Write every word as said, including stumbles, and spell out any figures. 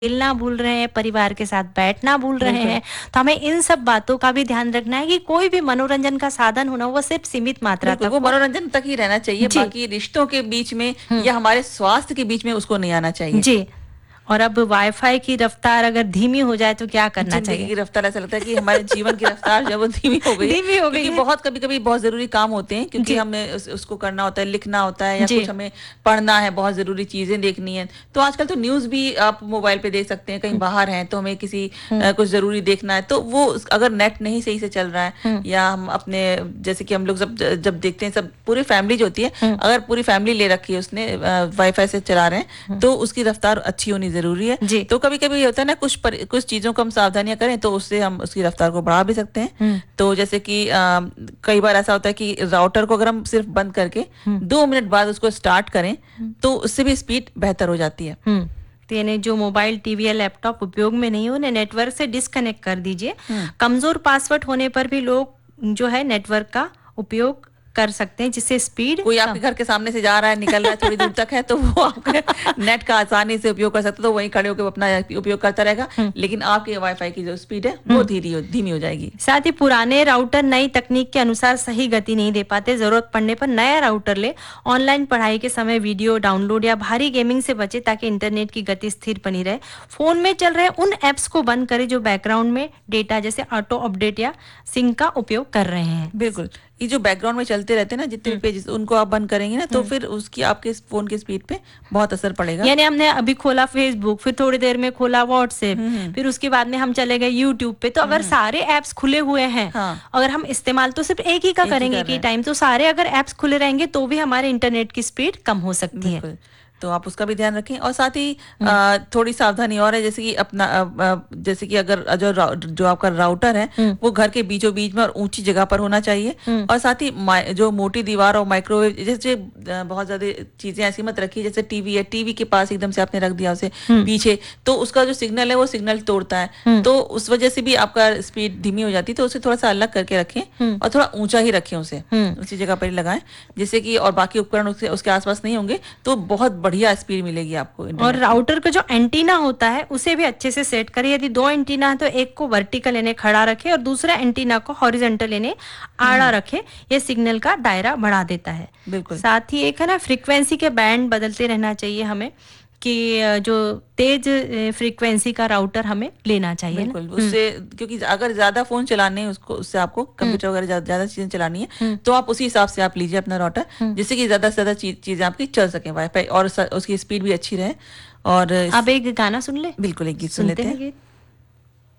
खेलना भूल रहे हैं, परिवार के साथ बैठना भूल रहे बिल्कुल। हैं। तो हमें इन सब बातों का भी ध्यान रखना है कि कोई भी मनोरंजन का साधन हो ना, वो सिर्फ सीमित मात्रा बिल्कुल, तक वो हो। मनोरंजन तक ही रहना चाहिए, जी। बाकी रिश्तों के बीच में हुँ। या हमारे स्वास्थ्य के बीच में उसको नहीं आना चाहिए। जी। और अब वाई-फाई की रफ्तार अगर धीमी हो जाए तो क्या करना ज़िंदगी चाहिए? की रफ्तार ऐसा लगता है कि हमारे जीवन की रफ्तार जो है वो धीमी हो गई है, धीमी हो गई क्योंकि है। बहुत कभी-कभी बहुत ज़रूरी काम होते हैं, क्योंकि जी। हमें उस उसको करना होता है, लिखना होता है या जी। कुछ हमें पढ़ना है, बहुत ज़रूरी चीज़ें देखनी है। तो आजकल तो न्यूज़ भी आप मोबाइल पे देख सकते हैं, कहीं हुँ, बाहर हैं तो हमें किसी हुँ, अ, कुछ ज़रूरी देखना है, तो वो उस अगर नेट नहीं सही से चल रहा है हुँ, या हम अपने जैसे कि हम लोग जब जब देखते हैं सब पूरी फैमिली जो होती है, हुँ, अगर पूरी फैमिली ले रखी है उसने अ, वाई-फाई से चला रहे हैं, हुँ। तो उसकी रफ्तार अच्छी होनी ज़रूरी है। जी। तो कभी-कभी ये होता है ना कुछ पर कुछ चीज़ों को हम सावधानियाँ करें तो उससे हम उसकी रफ्तार को बढ़ा भी सकते हैं। हुँ, तो जैसे कि अ, कई बार ऐसा होता है कि राउटर को अगर हम सिर्फ़ बंद करके हुँ, दो मिनट बाद उसको स्टार्ट करें, हुँ, तो उससे भी स्पीड बेहतर हो जाती है। हुँ। तो यानी जो मोबाइल, टीवी या लैपटॉप उपयोग में नहीं हो, उन्हें नेटवर्क से डिस्कनेक्ट कर दीजिए। हुँ। कमज़ोर पासवर्ड होने पर भी लोग जो है नेटवर्क का उपयोग कर सकते हैं, जिससे स्पीड कोई कम। आपके घर के सामने से जा रहा है, निकल रहा है, थोड़ी दूर तक है, तो वो आपका नेट का आसानी से उपयोग कर सकता है, तो वहीं खड़े होके वो अपना उपयोग करता रहेगा। हुँ, लेकिन आपके वाई-फाई की जो स्पीड है, वो हुँ। धीरी हो धीमी हो जाएगी। साथ ही पुराने राउटर नई तकनीक के अनुसार सही गति नहीं दे पाते। जरूरत पड़ने पर नया राउटर ले। ऑनलाइन पढ़ाई के समय वीडियो डाउनलोड या भारी गेमिंग से बचे, ताकि इंटरनेट की गति स्थिर बनी रहे। फोन में चल रहे उन ऐप्स को बंद करें जो बैकग्राउंड में डेटा जैसे ऑटो अपडेट या सिंक का उपयोग कर रहे हैं। बिल्कुल। ये जो बैकग्राउंड में चलते रहते हैं ना जितने भी हुँ, पेजेज़ उनको आप बंद करेंगे ना तो हुँ। फिर उसकी आपके इस फ़ोन की स्पीड पे बहुत असर पड़ेगा। यानी हमने अभी खोला फेसबुक, फिर थोड़ी देर में खोला व्हाट्सएप, हुँ, हुँ। फिर उसके बाद में हम चले गए यूट्यूब पे। तो हुँ, अगर हुँ। सारे ऐप्स खुले हुए हैं, हाँ, अगर हम इस्तेमाल तो सिर्फ एक ही का एक ही करेंगे कर एक रहे ही हैं। टाइम, तो सारे अगर ऐप्स खुले रहेंगे तो भी हमारे इंटरनेट की स्पीड कम हो सकती है। बिल्कुल, तो आप उसका भी ध्यान रखें और साथ ही हुँ, अ, थोड़ी सावधानी और है जैसे कि अपना अ अ, जैसे कि अगर जो राउ जो आपका राउटर है, हुँ, वो घर के बीचों-बीच में और ऊँची जगह पर होना चाहिए हुँ, और साथ ही माइ जो मोटी दीवार और माइक्रोवेव जैसे अ, बहुत ज़्यादा चीज़ें ऐसी मत रखिए जैसे टीवी है, टीवी के पास एकदम से आपने रख दिया उसे हुँ, पीछे, तो उसका जो सिग्नल है वो सिग्नल तोड़ता है, हुँ, तो उस वजह से भी आपका स्पीड धीमी हो जाती है, तो उसे थोड़ा-सा अलग करके रखें हुँ, और थोड़ा ऊँचा ही रखें उसे, हुँ। उसी जगह पर ही लगाएँ, जिससे कि और बाकी उपकरण उसके उसके आस-पास नहीं होंगे, तो बहुत बढ़िया स्पीड मिलेगी आपको और इंटरनेट की। राउटर का जो एंटीना होता है उसे भी अच्छे से सेट करें। यदि दो एंटीना है तो एक को वर्टिकल यानी खड़ा रखें और दूसरा एंटीना को हॉरिजॉन्टल यानी हुँ, आड़ा हुँ। रखें। यह सिग्नल का दायरा बढ़ा देता है। बिल्कुल, साथ ही एक है ना, फ्रीक्वेंसी के बैंड बदलते रहना चाहिए हमें, कि अ, जो तेज अ, फ्रीक्वेंसी का राउटर हमें लेना चाहिए ना। बिल्कुल, हुँ, उससे क्योंकि अगर ज़्यादा फ़ोन चलाने हैं उसको उससे आपको हुँ, कंप्यूटर वगैरह ज़्यादा ज़्यादा चीज़ें चलानी है, हुँ, तो आप उसी हिसाब से आप लीजिए अपना राउटर, हुँ। जिससे कि ज़्यादा से ज़्यादा ची चीज़ें आपकी चल सकें वाई-फाई और स उसकी स्पीड भी अच्छी रहे और अब स एक गाना सुन ले? बिल्कुल, एक गीत सुन सुनते लेते हैं हैं। गीत।